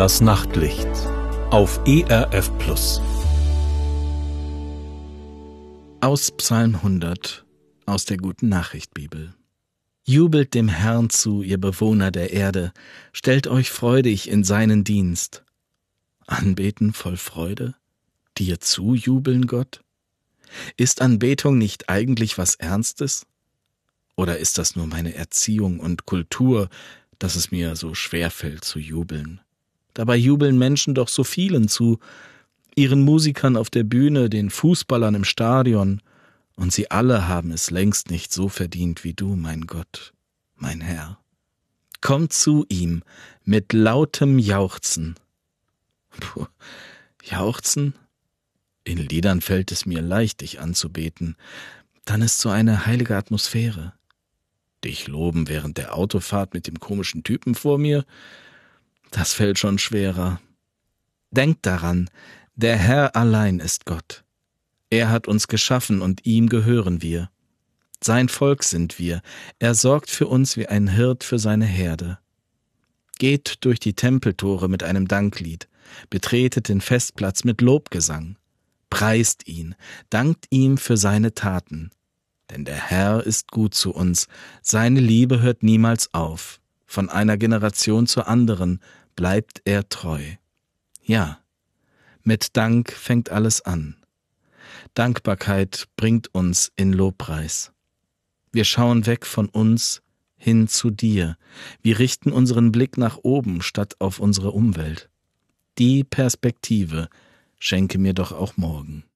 Das Nachtlicht auf ERF Plus. Aus Psalm 100 aus der Guten Nachricht Bibel. Jubelt dem Herrn zu, ihr Bewohner der Erde, stellt euch freudig in seinen Dienst. Anbeten voll Freude? Dir zujubeln, Gott? Ist Anbetung nicht eigentlich was Ernstes? Oder ist das nur meine Erziehung und Kultur, dass es mir so schwerfällt zu jubeln? Dabei jubeln Menschen doch so vielen zu, ihren Musikern auf der Bühne, den Fußballern im Stadion, und sie alle haben es längst nicht so verdient wie du, mein Gott, mein Herr. Komm zu ihm mit lautem Jauchzen. Puh, Jauchzen? In Liedern fällt es mir leicht, dich anzubeten, dann ist so eine heilige Atmosphäre. Dich loben während der Autofahrt mit dem komischen Typen vor mir, das fällt schon schwerer. Denk daran, der Herr allein ist Gott. Er hat uns geschaffen und ihm gehören wir. Sein Volk sind wir. Er sorgt für uns wie ein Hirt für seine Herde. Geht durch die Tempeltore mit einem Danklied, betretet den Festplatz mit Lobgesang. Preist ihn, dankt ihm für seine Taten. Denn der Herr ist gut zu uns, seine Liebe hört niemals auf. Von einer Generation zur anderen bleibt er treu. Ja, mit Dank fängt alles an. Dankbarkeit bringt uns in Lobpreis. Wir schauen weg von uns hin zu dir. Wir richten unseren Blick nach oben statt auf unsere Umwelt. Die Perspektive schenke mir doch auch morgen.